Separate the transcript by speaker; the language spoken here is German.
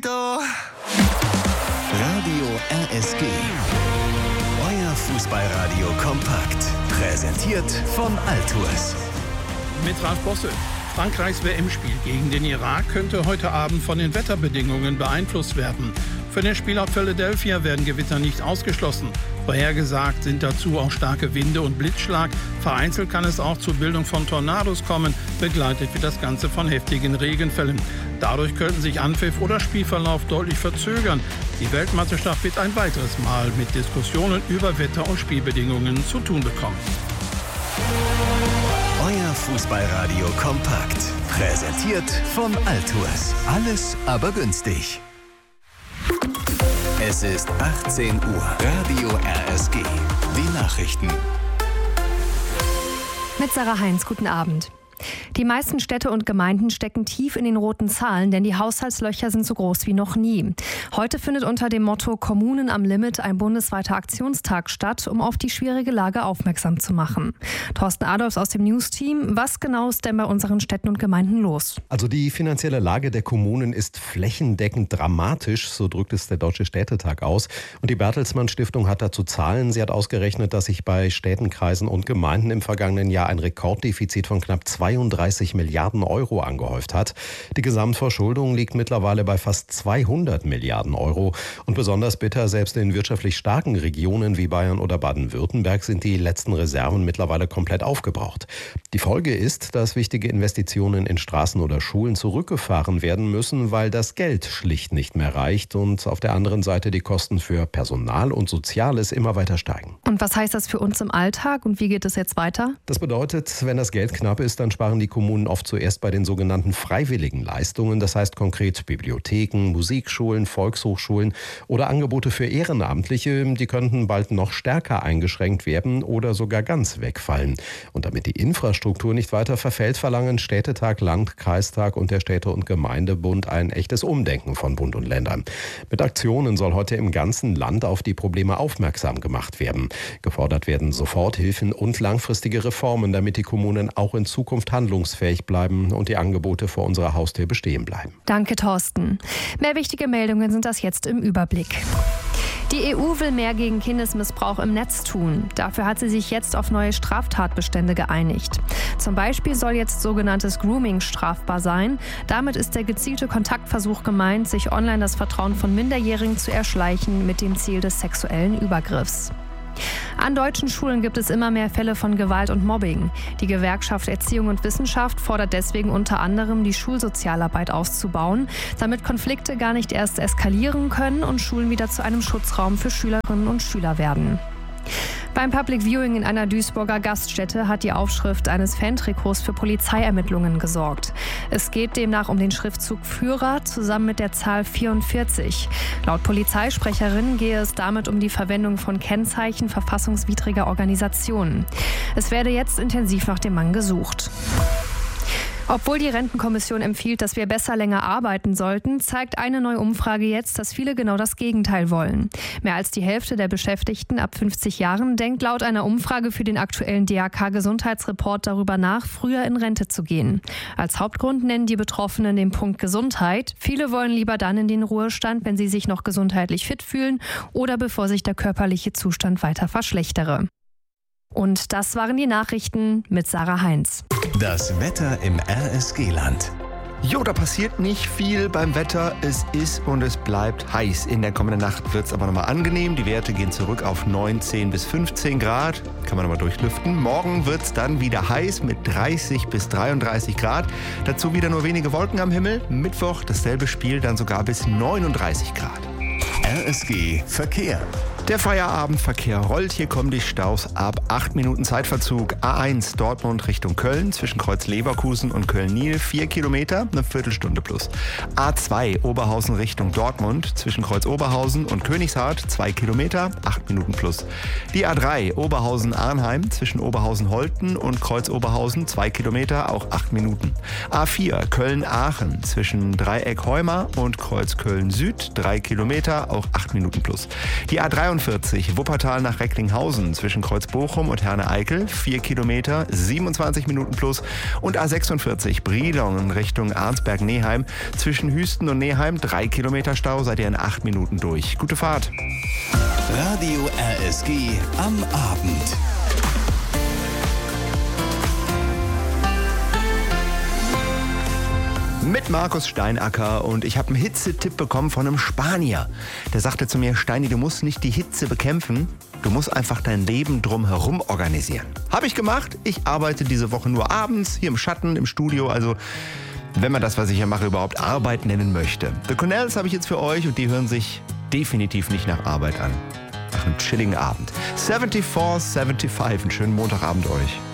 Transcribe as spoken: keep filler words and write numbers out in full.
Speaker 1: Ronaldo. Radio R S G. Euer Fußballradio kompakt. Präsentiert von Altours.
Speaker 2: Mit Ralf Bosse. Frankreichs W M-Spiel gegen den Irak könnte heute Abend von den Wetterbedingungen beeinflusst werden. Für den Spielort Philadelphia werden Gewitter nicht ausgeschlossen. Vorhergesagt sind dazu auch starke Winde und Blitzschlag. Vereinzelt kann es auch zur Bildung von Tornados kommen. Begleitet wird das Ganze von heftigen Regenfällen. Dadurch könnten sich Anpfiff oder Spielverlauf deutlich verzögern. Die Weltmeisterschaft wird ein weiteres Mal mit Diskussionen über Wetter- und Spielbedingungen zu tun bekommen.
Speaker 1: Euer Fußballradio kompakt. Präsentiert von Altours. Alles aber günstig. Es ist achtzehn Uhr. Radio R S G. Die Nachrichten.
Speaker 3: Mit Sarah Heinz, guten Abend. Die meisten Städte und Gemeinden stecken tief in den roten Zahlen, denn die Haushaltslöcher sind so groß wie noch nie. Heute findet unter dem Motto Kommunen am Limit ein bundesweiter Aktionstag statt, um auf die schwierige Lage aufmerksam zu machen. Thorsten Adolfs aus dem News-Team, was genau ist denn bei unseren Städten und Gemeinden los?
Speaker 4: Also die finanzielle Lage der Kommunen ist flächendeckend dramatisch, so drückt es der Deutsche Städtetag aus. Und die Bertelsmann Stiftung hat dazu Zahlen. Sie hat ausgerechnet, dass sich bei Städten, Kreisen und Gemeinden im vergangenen Jahr ein Rekorddefizit von knapp zweiunddreißig Milliarden Euro angehäuft hat. Die Gesamtverschuldung liegt mittlerweile bei fast zweihundert Milliarden Euro. Und besonders bitter, selbst in wirtschaftlich starken Regionen wie Bayern oder Baden-Württemberg sind die letzten Reserven mittlerweile komplett aufgebraucht. Die Folge ist, dass wichtige Investitionen in Straßen oder Schulen zurückgefahren werden müssen, weil das Geld schlicht nicht mehr reicht und auf der anderen Seite die Kosten für Personal und Soziales immer weiter steigen.
Speaker 3: Und was heißt das für uns im Alltag und wie geht es jetzt weiter?
Speaker 4: Das bedeutet, wenn das Geld knapp ist, dann sparen die Kommunen oft zuerst bei den sogenannten freiwilligen Leistungen, das heißt konkret Bibliotheken, Musikschulen, Volkshochschulen oder Angebote für Ehrenamtliche, die könnten bald noch stärker eingeschränkt werden oder sogar ganz wegfallen. Und damit die Infrastruktur nicht weiter verfällt, verlangen Städtetag, Land, Kreistag und der Städte- und Gemeindebund ein echtes Umdenken von Bund und Ländern. Mit Aktionen soll heute im ganzen Land auf die Probleme aufmerksam gemacht werden. Gefordert werden Soforthilfen und langfristige Reformen, damit die Kommunen auch in Zukunft handlungsfähig bleiben und die Angebote vor unserer Haustür bestehen bleiben.
Speaker 3: Danke, Thorsten. Mehr wichtige Meldungen sind das jetzt im Überblick. Die E U will mehr gegen Kindesmissbrauch im Netz tun. Dafür hat sie sich jetzt auf neue Straftatbestände geeinigt. Zum Beispiel soll jetzt sogenanntes Grooming strafbar sein. Damit ist der gezielte Kontaktversuch gemeint, sich online das Vertrauen von Minderjährigen zu erschleichen mit dem Ziel des sexuellen Übergriffs. An deutschen Schulen gibt es immer mehr Fälle von Gewalt und Mobbing. Die Gewerkschaft Erziehung und Wissenschaft fordert deswegen unter anderem, die Schulsozialarbeit auszubauen, damit Konflikte gar nicht erst eskalieren können und Schulen wieder zu einem Schutzraum für Schülerinnen und Schüler werden. Beim Public Viewing in einer Duisburger Gaststätte hat die Aufschrift eines Fantrikots für Polizeiermittlungen gesorgt. Es geht demnach um den Schriftzug Führer zusammen mit der Zahl vierundvierzig. Laut Polizeisprecherin gehe es damit um die Verwendung von Kennzeichen verfassungswidriger Organisationen. Es werde jetzt intensiv nach dem Mann gesucht. Obwohl die Rentenkommission empfiehlt, dass wir besser länger arbeiten sollten, zeigt eine neue Umfrage jetzt, dass viele genau das Gegenteil wollen. Mehr als die Hälfte der Beschäftigten ab fünfzig Jahren denkt laut einer Umfrage für den aktuellen D A K-Gesundheitsreport darüber nach, früher in Rente zu gehen. Als Hauptgrund nennen die Betroffenen den Punkt Gesundheit. Viele wollen lieber dann in den Ruhestand, wenn sie sich noch gesundheitlich fit fühlen oder bevor sich der körperliche Zustand weiter verschlechtere. Und das waren die Nachrichten mit Sarah Heinz.
Speaker 1: Das Wetter im R S G-Land.
Speaker 5: Jo, da passiert nicht viel beim Wetter. Es ist und es bleibt heiß. In der kommenden Nacht wird es aber nochmal angenehm. Die Werte gehen zurück auf neunzehn bis fünfzehn Grad. Kann man nochmal durchlüften. Morgen wird es dann wieder heiß mit dreißig bis dreiunddreißig Grad. Dazu wieder nur wenige Wolken am Himmel. Mittwoch dasselbe Spiel, dann sogar bis neununddreißig Grad.
Speaker 1: R S G Verkehr.
Speaker 5: Der Feierabendverkehr rollt. Hier kommen die Staus ab acht Minuten Zeitverzug. A eins Dortmund Richtung Köln zwischen Kreuz Leverkusen und Köln-Niel vier Kilometer, eine Viertelstunde plus. A zwei Oberhausen Richtung Dortmund zwischen Kreuz Oberhausen und Königshardt zwei Kilometer, acht Minuten plus. Die A drei Oberhausen-Arnheim zwischen Oberhausen-Holten und Kreuz Oberhausen zwei Kilometer, auch acht Minuten. A vier Köln-Aachen zwischen Dreieck Heuma und Kreuz Köln Süd drei Kilometer, auch acht Minuten plus. Die A dreiunddreißig vierundvierzig Wuppertal nach Recklinghausen zwischen Kreuz Bochum und Herne-Eickel, vier Kilometer, siebenundzwanzig Minuten plus. Und A sechsundvierzig Brilon in Richtung Arnsberg-Neheim zwischen Hüsten und Neheim, drei Kilometer Stau, seid ihr in acht Minuten durch. Gute Fahrt.
Speaker 1: Radio R S G am Abend.
Speaker 5: Mit Markus Steinacker und ich habe einen Hitzetipp bekommen von einem Spanier. Der sagte zu mir, Steini, du musst nicht die Hitze bekämpfen, du musst einfach dein Leben drumherum organisieren. Habe ich gemacht. Ich arbeite diese Woche nur abends, hier im Schatten, im Studio, also wenn man das, was ich hier mache, überhaupt Arbeit nennen möchte. The Cornells habe ich jetzt für euch und die hören sich definitiv nicht nach Arbeit an. Nach einem chilligen Abend. vierundsiebzig fünfundsiebzig, einen schönen Montagabend euch.